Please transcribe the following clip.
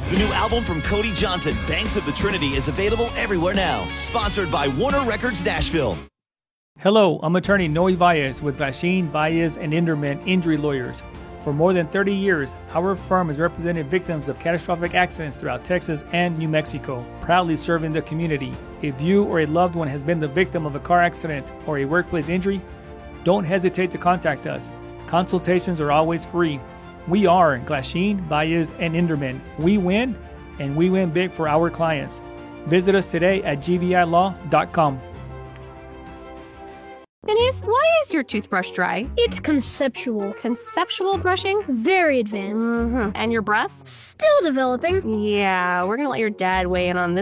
The new album from Cody Johnson, Banks of the Trinity, is available everywhere now. Sponsored by Warner Records Nashville. Hello, I'm attorney Noe Valles with Glasheen, Valles, and Inderman Injury Lawyers. For more than 30 years, our firm has represented victims of catastrophic accidents throughout Texas and New Mexico, proudly serving the community. If you or a loved one has been the victim of a car accident or a workplace injury, don't hesitate to contact us. Consultations are always free. We are Glasheen, Valles, and Inderman. We win, and we win big for our clients. Visit us today at gvilaw.com. Denise, why is your toothbrush dry? It's conceptual. Conceptual brushing? Very advanced. And your breath? Still developing. Yeah, we're gonna let your dad weigh in on this.